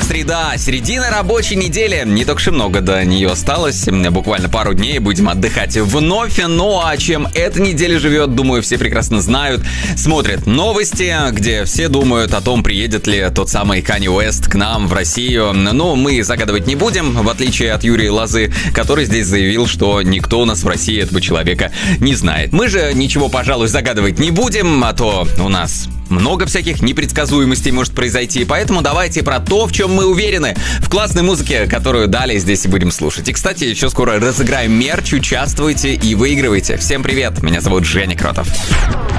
среда, середина рабочей недели. Не так уж и много до нее осталось. Буквально пару дней будем отдыхать вновь. Ну а чем эта неделя живет, думаю, все прекрасно знают. Смотрят новости, где все думают о том, приедет ли тот самый Канье Уэст к нам в Россию. Но мы загадывать не будем, в отличие от Юрия Лозы, который здесь заявил, что никто у нас в России этого человека не знает. Мы же ничего, пожалуй, загадывать не будем, а то у нас много всяких непредсказуемостей может произойти, поэтому давайте про то, в чем мы уверены, в классной музыке, которую далее здесь и будем слушать. И, кстати, еще скоро разыграем мерч, участвуйте и выигрывайте. Всем привет, меня зовут Женя Кротов.